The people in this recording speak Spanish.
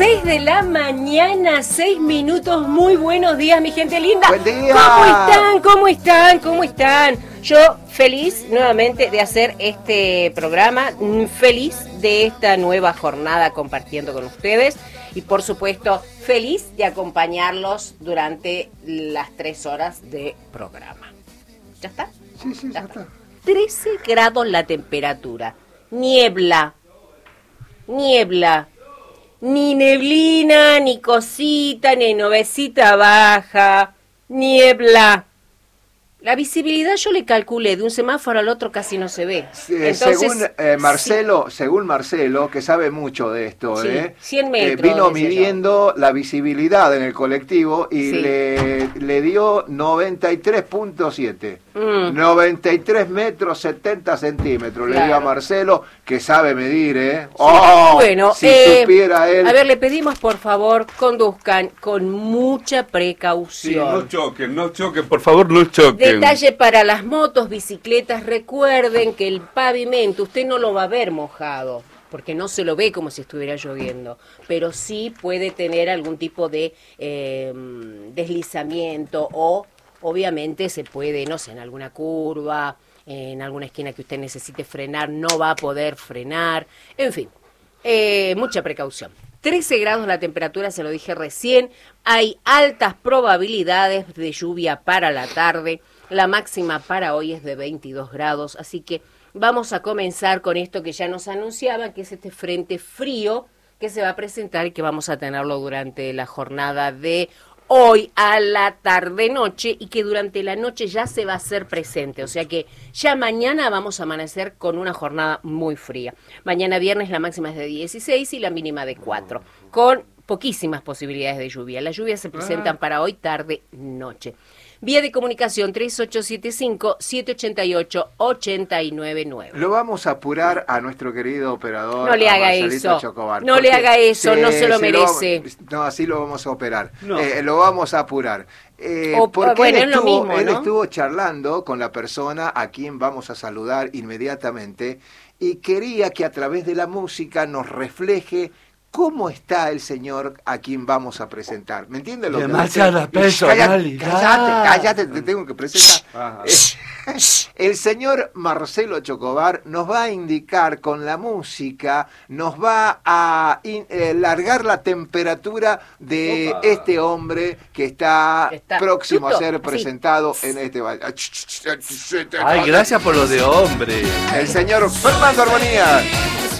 6 de la mañana, 6 minutos. Muy buenos días, mi gente linda. Buen día. ¿Cómo están? Yo feliz nuevamente de hacer este programa, feliz de esta nueva jornada compartiendo con ustedes y por supuesto feliz de acompañarlos durante las 3 horas de programa. ¿Ya está? Sí, ya está. 13 grados la temperatura, niebla, ni neblina, ni cosita, ni nubecita baja, niebla. La visibilidad yo le calculé, de un semáforo al otro casi no se ve. Entonces, según Marcelo, que sabe mucho de esto, 100 metros, vino midiendo la visibilidad en el colectivo y le dio 93.7. 93 metros 70 centímetros. Claro. Le dio a Marcelo, que sabe medir, bueno, si supiera él. A ver, le pedimos por favor, conduzcan con mucha precaución. Sí, no choquen, por favor, no choquen. Detalle para las motos, bicicletas, recuerden que el pavimento usted no lo va a ver mojado, porque no se lo ve como si estuviera lloviendo, pero sí puede tener algún tipo de deslizamiento o obviamente se puede, no sé, en alguna curva, en alguna esquina que usted necesite frenar, no va a poder frenar, en fin, mucha precaución. 13 grados la temperatura, se lo dije recién, hay altas probabilidades de lluvia para la tarde, la máxima para hoy es de 22 grados, así que vamos a comenzar con esto que ya nos anunciaba, que es este frente frío que se va a presentar y que vamos a tenerlo durante la jornada de hoy a la tarde-noche y que durante la noche ya se va a hacer presente, o sea que ya mañana vamos a amanecer con una jornada muy fría. Mañana viernes la máxima es de 16 y la mínima de 4, con poquísimas posibilidades de lluvia. Las lluvias se presentan para hoy tarde-noche. Vía de comunicación 3875-788-899. Lo vamos a apurar a nuestro querido operador. No le haga eso. Chocobar, no le haga eso, no se lo merece. Así lo vamos a operar. No. Lo vamos a apurar. Porque bueno, él, es lo mismo, él ¿no? estuvo charlando con la persona a quien vamos a saludar inmediatamente y quería que a través de la música nos refleje ¿cómo está el señor a quien vamos a presentar? ¿Me entiendes lo que demasiada personalidad. Cállate, te tengo que presentar. El señor Marcelo Chocobar nos va a indicar con la música, nos va a largar la temperatura de este hombre que está próximo a ser presentado en este baile. Ay, gracias por lo de hombre. El señor Fernando Armonía.